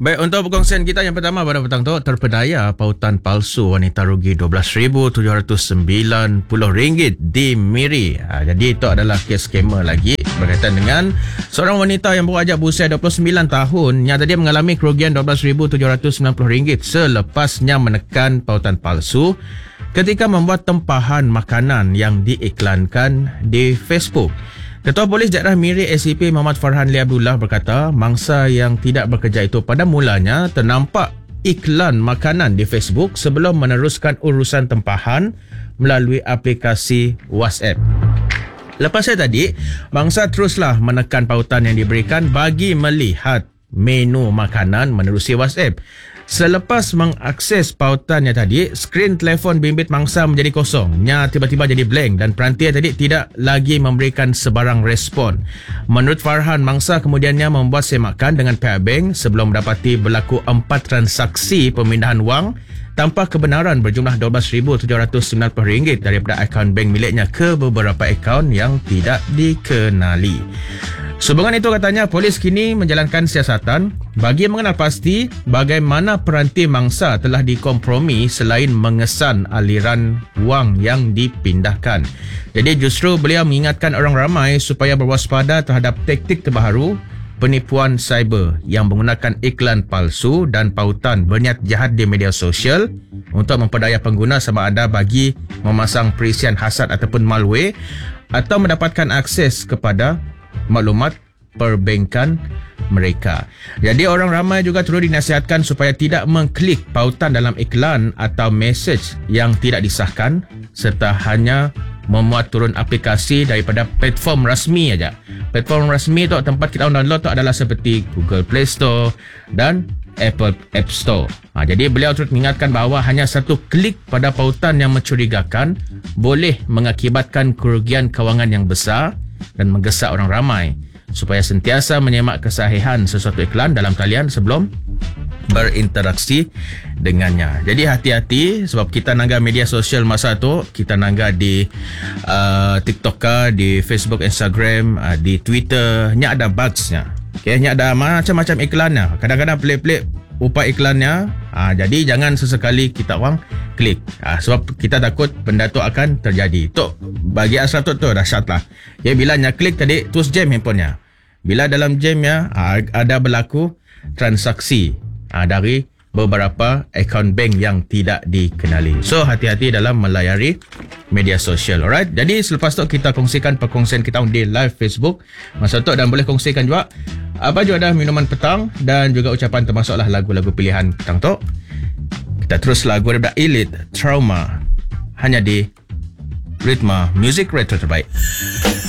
Baik, untuk perkongsian kita yang pertama pada petang tu, terpedaya pautan palsu wanita rugi RM12,790 di Miri. Jadi itu adalah kes skamer lagi berkaitan dengan seorang wanita yang baru ajak berusia 29 tahun yang tadi mengalami kerugian RM12,790 selepasnya menekan pautan palsu ketika membuat tempahan makanan yang diiklankan di Facebook. Ketua Polis Daerah Miri ACP Muhammad Farhan Lee Abdullah berkata mangsa yang tidak bekerja itu pada mulanya ternampak iklan makanan di Facebook sebelum meneruskan urusan tempahan melalui aplikasi WhatsApp. Lepasnya tadi, mangsa teruslah menekan pautan yang diberikan bagi melihat menu makanan menerusi WhatsApp. Selepas mengakses pautannya tadi, skrin telefon bimbit mangsa menjadi kosong. Nya tiba-tiba jadi blank dan peranti tadi tidak lagi memberikan sebarang respon. Menurut Farhan, mangsa kemudiannya membuat semakan dengan pihak bank sebelum mendapati berlaku 4 transaksi pemindahan wang tanpa kebenaran berjumlah RM12,790 daripada akaun bank miliknya ke beberapa akaun yang tidak dikenali. Sehubungan itu katanya polis kini menjalankan siasatan bagi mengenal pasti bagaimana peranti mangsa telah dikompromi selain mengesan aliran wang yang dipindahkan. Jadi justru beliau mengingatkan orang ramai supaya berwaspada terhadap taktik terbaru penipuan cyber yang menggunakan iklan palsu dan pautan berniat jahat di media sosial untuk memperdaya pengguna sama ada bagi memasang perisian hasad ataupun malware atau mendapatkan akses kepada maklumat perbankan mereka. Jadi orang ramai juga turut dinasihatkan supaya tidak mengklik pautan dalam iklan atau mesej yang tidak disahkan serta hanya memuat turun aplikasi daripada platform rasmi aja. Platform rasmi tu tempat kita download tu adalah seperti Google Play Store dan Apple App Store. Jadi beliau turut mengingatkan bahawa hanya satu klik pada pautan yang mencurigakan boleh mengakibatkan kerugian kewangan yang besar dan menggesak orang ramai supaya sentiasa menyemak kesahihan sesuatu iklan dalam talian sebelum berinteraksi dengannya. Jadi hati-hati sebab kita nangga media sosial masa tu, kita nangga di TikTok, di Facebook, Instagram, di Twitter, nya ada bugsnya. Okay, nya ada macam-macam iklannya. Kadang-kadang pelik-pelik upah iklannya. Jadi jangan sesekali kita orang klik. Sebab kita takut benda tu akan terjadi. Tu bagi asal tu dahsyat lah. Okay, bila nya klik tadi terus jam handphonenya. Bila dalam jamnya ada berlaku transaksi dari beberapa akaun bank yang tidak dikenali. So hati-hati dalam melayari media sosial. Alright. Jadi selepas tu kita kongsikan perkongsian kita di live Facebook masa tu dan boleh kongsikan juga apa juga ada minuman petang dan juga ucapan termasuklah lagu-lagu pilihan petang tu. Kita terus lagu daripada Elite Trauma hanya di Ritma Music Retro terbaik.